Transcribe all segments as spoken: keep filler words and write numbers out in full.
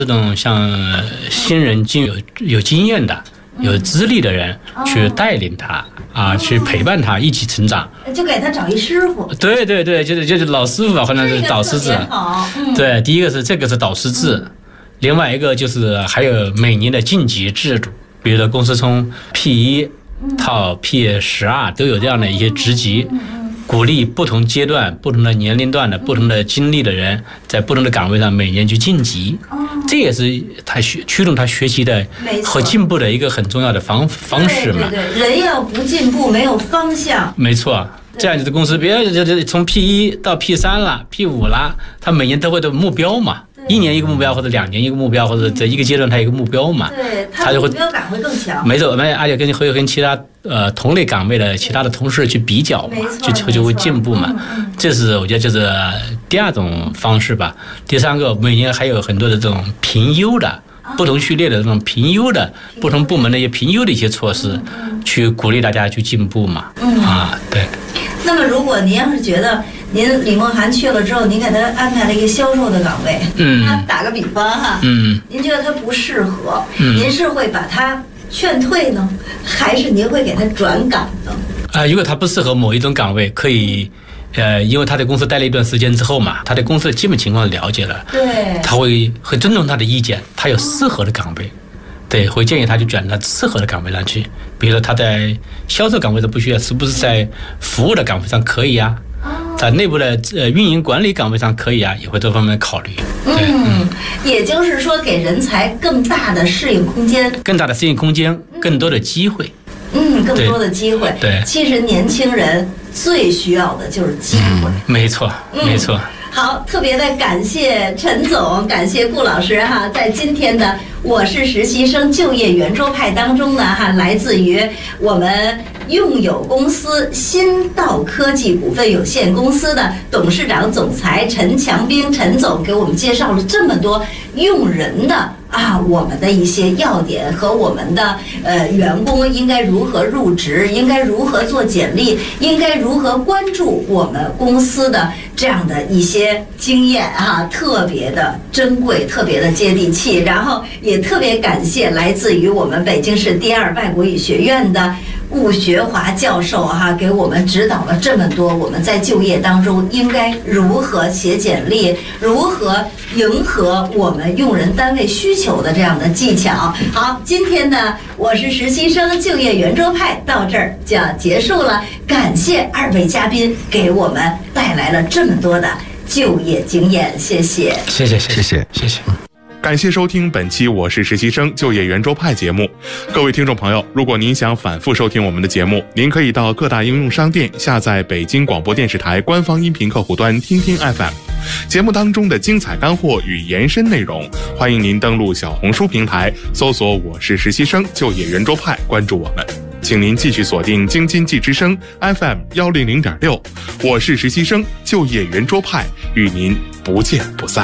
这种像新人经有有经验的、有资历的人去带领他啊，去陪伴他一起成长， 就给他找一师傅。 对对对，就是就是老师傅吧，或者是导师制。 嗯、 对，第一个是这个是导师制，嗯、另外一个就是还有每年的晋级制度，比如说公司从 P 一到 P 十二都有这样的一些职级。嗯嗯鼓励不同阶段、不同的年龄段的、不同的经历的人，在不同的岗位上每年去晋级，这也是他学驱动他学习的和进步的一个很重要的方方式嘛。 对对对，人要不进步，没有方向。 没错，这样子的公司，别就就从 P 一到 P 三了、P 五了，他每年都会有目标嘛。一年一个目标，或者两年一个目标，或者在一个阶段他有一个目标嘛， 对，他的目标感会更强。 没错，而且跟会跟其他呃同类岗位的其他的同事去比较嘛，就就会进步嘛。嗯嗯、这是我觉得这是第二种方式吧。第三个，每年还有很多的这种评优的。不同序列的这种评优的不同部门的一些评优的一些措施，去鼓励大家去进步嘛。嗯啊，对。 那么，如果您要是觉得您李梦涵去了之后，您给他安排了一个销售的岗位，嗯，他打个比方哈，嗯，您觉得他不适合，嗯，您是会把他劝退呢，还是您会给他转岗呢？ 啊、呃，如果他不适合某一种岗位，可以。呃，因为他在公司待了一段时间之后嘛，他对公司的基本情况了解了， 对， 他会会尊重他的意见，他有适合的岗位，对，会建议他去转到适合的岗位上去。比如说他在销售岗位上不需要，是不是在服务的岗位上可以啊？在内部的呃运营管理岗位上可以啊，也会多方面考虑。 对，嗯，也就是说给人才更大的适应空间， 更大的适应空间，更多的机会。 嗯，更多的机会。 对， 其实年轻人最需要的就是机会。 嗯、没错，没错。嗯、 好，特别的感谢陈总，感谢顾老师哈，在今天的我是实习生就业圆桌派当中呢哈，来自于我们用友公司新道科技股份有限公司的董事长总裁陈强兵陈总，给我们介绍了这么多用人的。啊，我们的一些要点和我们的呃员工应该如何入职，应该如何做简历，应该如何关注我们公司的这样的一些经验啊，特别的珍贵，特别的接地气。然后也特别感谢来自于我们北京市第二外国语学院的顾学华教授哈、啊，给我们指导了这么多我们在就业当中应该如何写简历，如何迎合我们用人单位需求的这样的技巧。好，今天呢，我是实习生就业圆桌派到这儿就要结束了。感谢二位嘉宾给我们带来了这么多的就业经验，谢谢， 谢谢，谢谢， 谢谢。 感谢收听本期我是实习生就业圆桌派节目。各位听众朋友，如果您想反复收听我们的节目，您可以到各大应用商店下载北京广播电视台官方音频客户端听听 F M。 节目当中的精彩干货与延伸内容，欢迎您登录小红书平台搜索我是实习生就业圆桌派，关注我们。请您继续锁定京津冀之声 F M 一零零点六，我是实习生就业圆桌派，与您不见不散。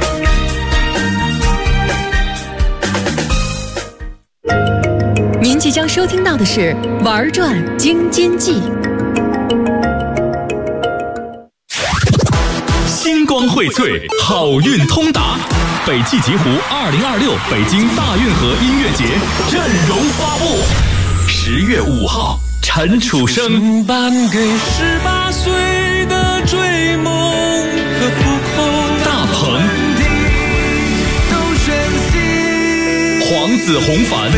您即将收听到的是《玩转京津冀》， 星光荟萃，好运通达。北汽极狐二零二六北京大运河音乐节阵容发布，十月五号，陈楚生。 颁给十八岁的追梦和浮空， 大鹏， 都选择黄子弘凡。